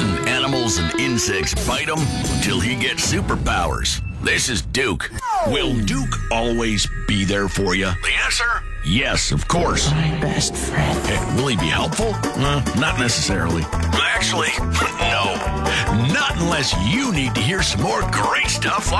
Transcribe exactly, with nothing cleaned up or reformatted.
letting animals and insects bite him until he gets superpowers. This is Duke. Will Duke always be there for you? The answer? Yes, of course. My best friend. Hey, will he be helpful? Uh, not necessarily. Actually, no. Not unless you need to hear some more great stuff like